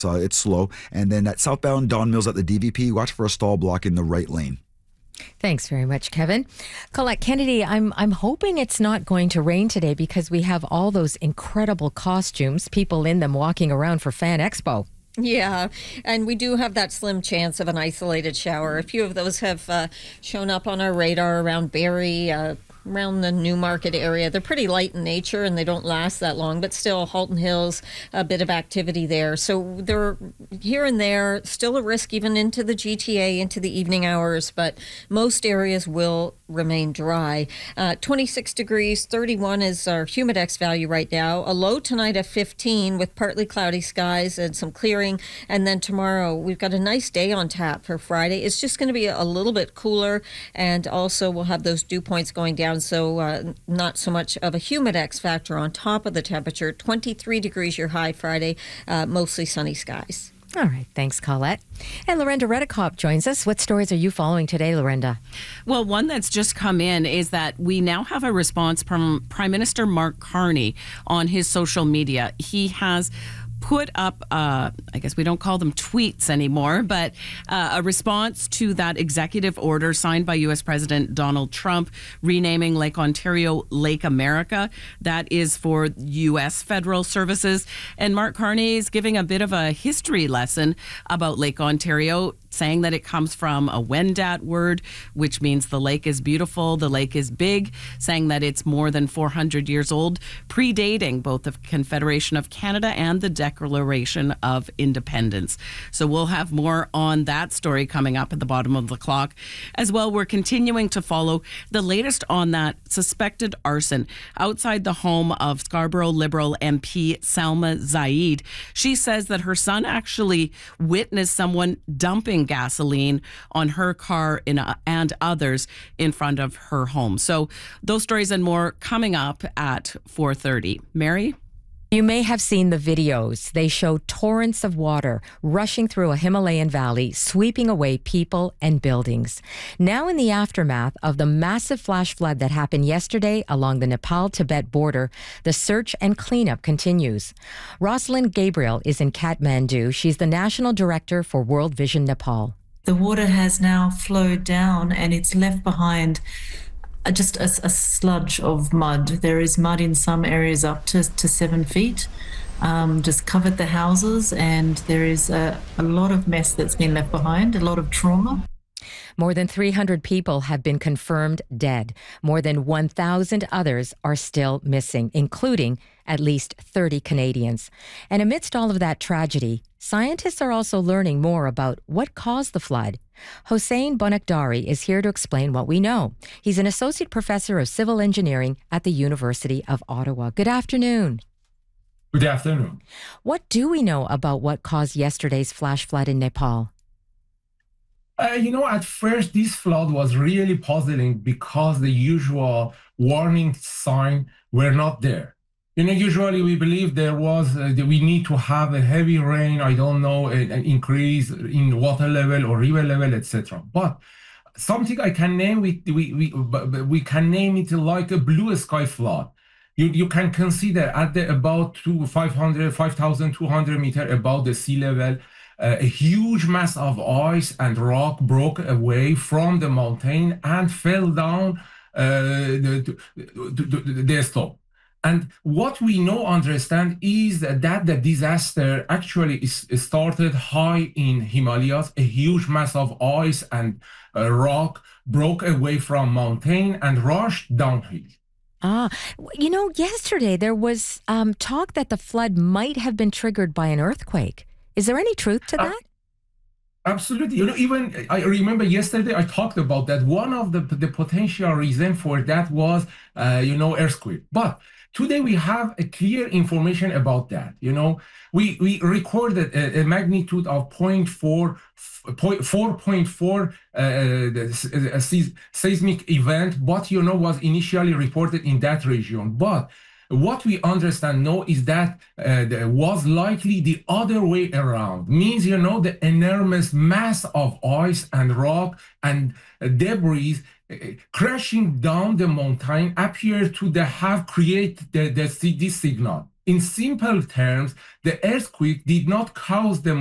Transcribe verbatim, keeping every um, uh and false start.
Uh, it's slow. And then at southbound Don Mills at the D V P, watch for a stall block in the right lane. Thanks very much, Kevin. Colette Kennedy, I'm I'm hoping it's not going to rain today because we have all those incredible costumes, people in them walking around for Fan Expo. Yeah, and we do have that slim chance of an isolated shower. A few of those have uh, shown up on our radar around Barrie, uh, around the Newmarket area. They're pretty light in nature and they don't last that long, but still Halton Hills, a bit of activity there. So they're here and there, still a risk even into the G T A, into the evening hours, but most areas will remain dry. Uh, twenty-six degrees, thirty-one is our humidex value right now. A low tonight of fifteen with partly cloudy skies and some clearing. And then tomorrow we've got a nice day on tap for Friday. It's just going to be a little bit cooler, and also we'll have those dew points going down. So uh, not so much of a humidex factor on top of the temperature. twenty-three degrees your high Friday, uh, mostly sunny skies. All right. Thanks, Colette. And Lorenda Redekop joins us. What stories are you following today, Lorenda? Well, one that's just come in is that we now have a response from Prime Minister Mark Carney on his social media. He has put up, uh, I guess we don't call them tweets anymore, but uh, a response to that executive order signed by U S President Donald Trump renaming Lake Ontario Lake America. That is for U S federal services. And Mark Carney is giving a bit of a history lesson about Lake Ontario, saying that it comes from a Wendat word, which means the lake is beautiful, the lake is big, saying that it's more than four hundred years old, predating both the Confederation of Canada and the Declaration of Independence. So we'll have more on that story coming up at the bottom of the clock. As well, we're continuing to follow the latest on that suspected arson outside the home of Scarborough Liberal M P Salma Zaid. She says that her son actually witnessed someone dumping gasoline on her car in a, and others in front of her home. So those stories and more coming up at four thirty. Mary? You may have seen the videos. They show torrents of water rushing through a Himalayan valley, sweeping away people and buildings. Now in the aftermath of the massive flash flood that happened yesterday along the Nepal-Tibet border, the search and cleanup continues. Rosalind Gabriel is in Kathmandu. She's the National Director for World Vision Nepal. The water has now flowed down and it's left behind just a, a sludge of mud. There is mud in some areas up to, to seven feet, um, just covered the houses, and there is a, a lot of mess that's been left behind, a lot of trauma. More than three hundred people have been confirmed dead. More than one thousand others are still missing, including at least thirty Canadians. And amidst all of that tragedy, scientists are also learning more about what caused the flood. Hossein Bonakdari is here to explain what we know. He's an associate professor of civil engineering at the University of Ottawa. Good afternoon. Good afternoon. What do we know about what caused yesterday's flash flood in Nepal? Uh, you know, at first, this flood was really puzzling because the usual warning signs were not there. You know, usually we believe there was, uh, that we need to have a heavy rain, I don't know, an, an increase in water level or river level, et cetera. But something I can name, we, we, we, we can name it like a blue sky flood. You, you can consider at the about two, five hundred, five thousand two hundred meter above the sea level, uh, a huge mass of ice and rock broke away from the mountain and fell down uh, the, the, the, the slope. And what we know, understand, is that the disaster actually is, started high in Himalayas. A huge mass of ice and uh, rock broke away from mountain and rushed downhill. Ah, you know, yesterday there was um, talk that the flood might have been triggered by an earthquake. Is there any truth to that? Uh, absolutely. You know, even I remember yesterday I talked about that. One of the, the potential reason for that was, uh, you know, earthquake. But today we have a clear information about that. You know, we we recorded a, a magnitude of zero point four, four point four uh, the, a seismic event, but you know was initially reported in that region. But what we understand now is that uh, there was likely the other way around. Means, you know, the enormous mass of ice and rock and uh, debris uh, crashing down the mountain appear to the, have created the, the, this signal. In simple terms, the earthquake did not cause the